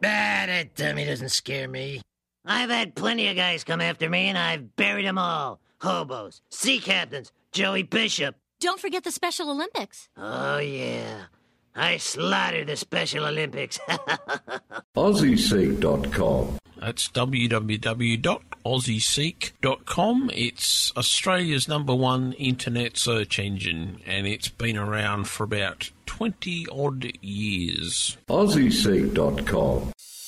That dummy doesn't scare me. I've had plenty of guys come after me, and I've buried them all. Hobos, sea captains, Joey Bishop. Don't forget the Special Olympics. Oh, yeah. I slaughtered the Special Olympics. AussieSeek.com. That's www.aussieseek.com. It's Australia's #1 internet search engine, and it's been around for about 20-odd years. AussieSeek.com.